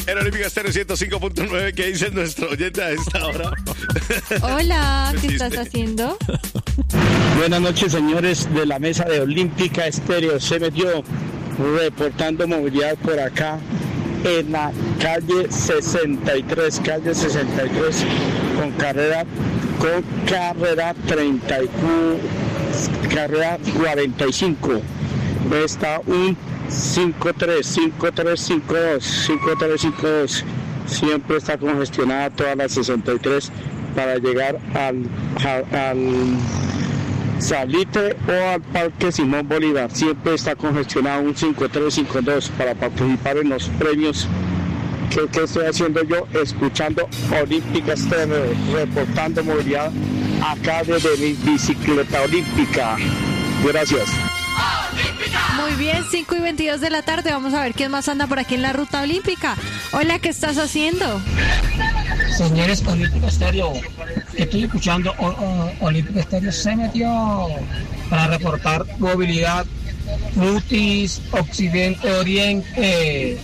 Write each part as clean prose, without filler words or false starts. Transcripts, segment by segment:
En Olímpica Estéreo 105.9, ¿qué dice nuestro oyente a esta hora? Hola, ¿qué estás haciendo? Buenas noches, señores de la mesa de Olímpica Estéreo. Se metió reportando movilidad por acá en la calle 63, con carrera 45. Está un 5352. Siempre está congestionada toda la 63 para llegar al Salitre o al Parque Simón Bolívar. Siempre está congestionado un 5352 para participar en los premios. ¿Qué estoy haciendo yo? Escuchando Olímpica Estéreo, reportando movilidad acá desde mi bicicleta olímpica. Gracias. Muy bien, 5:22 de la tarde. Vamos a ver quién más anda por aquí en la ruta olímpica. Hola, ¿qué estás haciendo? Señores, Olímpica Estéreo, estoy escuchando Olímpica Estéreo se metió para reportar movilidad Mutis, Occidente, Oriente,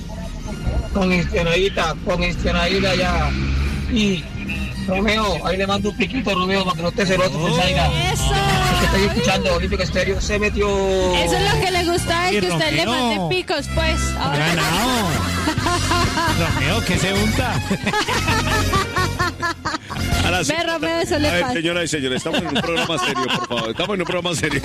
congestionadita ya. Y Romeo, ahí le mando un piquito, Romeo, para que no esté celoso, pues ahí ¡Eso! estoy escuchando Olímpica Estéreo se metió. Eso es lo que le gusta, es Y que usted le Romeo. mande picos, pues. Ahora. Ganado. Romeo, ¿qué se unta? A las Ve, Romeo, eso le a ver, pasa. señoras y señores, estamos en un programa serio, por favor. Estamos en un programa serio.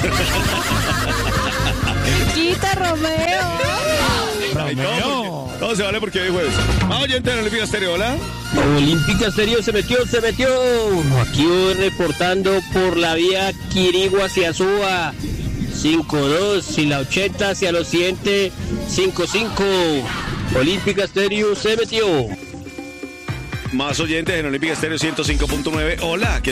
Quita, Romeo. Romeo. Todo se vale porque hoy es jueves. Más oyente de Olímpica Estéreo, hola. Olímpica Estéreo se metió. Aquí voy reportando por la vía Quirigua hacia Suba, 52, y la 80 hacia el occidente, 55. Olímpica Estéreo se metió. Más oyentes en Olímpica Estéreo 105.9, hola.